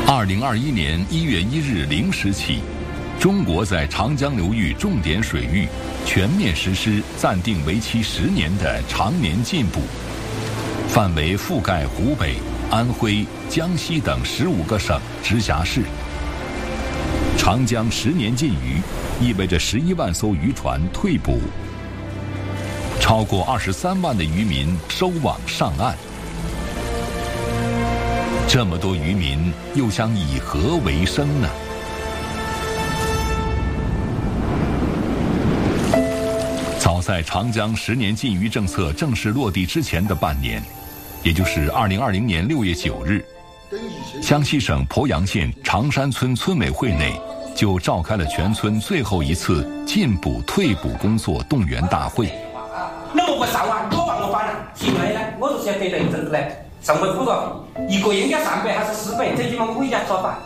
2021年1月1日0时起，中国在长江流域重点水域全面实施暂定为期10年的常年禁捕，范围覆盖湖北、安徽、江西等15个省、直辖市。长江10年禁渔，意味着11万艘渔船退捕，超过23万的渔民收网上岸。这么多渔民又将以何为生呢？早在长江10年禁渔政策正式落地之前的半年，也就是2020年6月9日，江西省鄱阳县长山村村委会内就召开了全村最后一次禁捕退捕工作动员大会。 那么我上网多往我发了，现在呢，我就想得到一证来，上回辅导费一个应该300还是400，最起码我一家抓饭。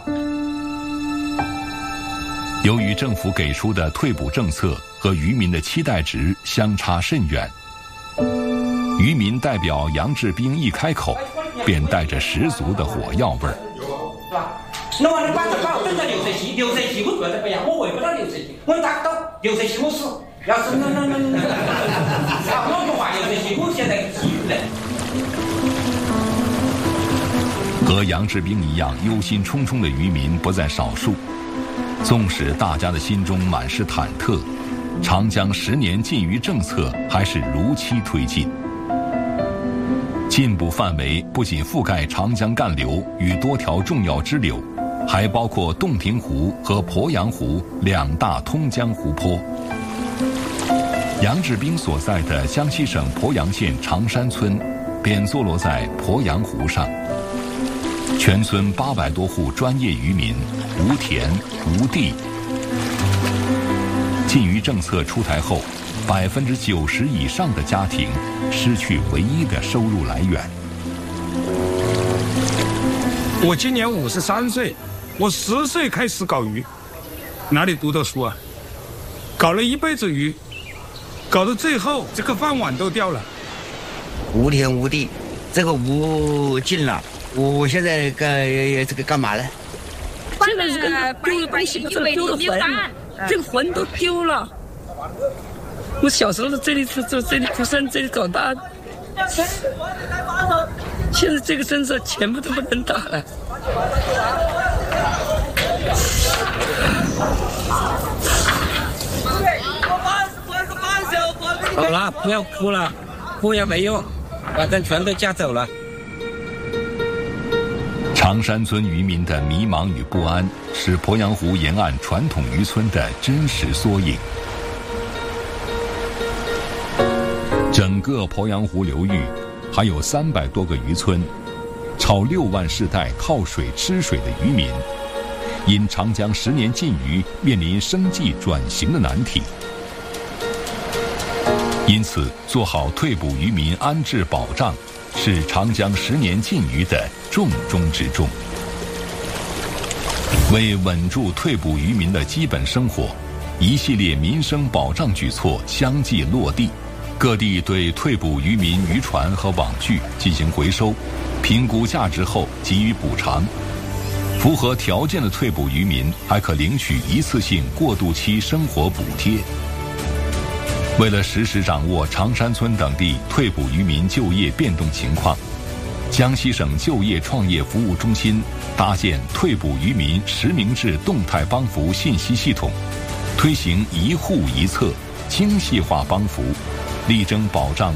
由于政府给出的退捕政策和渔民的期待值相差甚远，渔民代表杨志兵一开口，便带着十足的火药味儿。 是吧？那么你把我等到流水席我做的不一样，我回不到流水席，我达不到流水席我死。要是我不画流水席，我现在继续来。 和杨志兵一样忧心忡忡的渔民不在少数。纵使大家的心中满是忐忑，长江10年禁渔政策还是如期推进。禁捕范围不仅覆盖长江干流与多条重要支流，还包括洞庭湖和鄱阳湖2大通江湖泊。杨志兵所在的江西省鄱阳县长山村便坐落在鄱阳湖上，全村800多户专业渔民无田无地。禁渔政策出台后，90%以上的家庭失去唯一的收入来源。 我今年53岁，我10岁开始搞鱼，哪里读的书啊？搞了一辈子鱼，搞到最后这个饭碗都掉了。 无田无地，这个无尽了。我现在干嘛呢？ 现在这个丢的东西不是丢的魂，这个魂都丢了。我小时候这里出生，这里长大，现在这个身上全部都不能打了。好了，不要哭了，哭也没用，反正全都嫁走了。 长山村渔民的迷茫与不安，是鄱阳湖沿岸传统渔村的真实缩影。整个鄱阳湖流域还有300多个渔村，超6万世代靠水吃水的渔民，因长江10年禁渔面临生计转型的难题。因此，做好退捕渔民安置保障，是长江10年禁渔的重中之重。为稳住退捕渔民的基本生活，一系列民生保障举措相继落地。各地对退捕渔民渔船和网具进行回收，评估价值后给予补偿。符合条件的退捕渔民还可领取一次性过渡期生活补贴。为了实时掌握长山村等地退捕渔民就业变动情况，江西省就业创业服务中心搭建退捕渔民实名制动态帮扶信息系统，推行一户一策、精细化帮扶，力争保障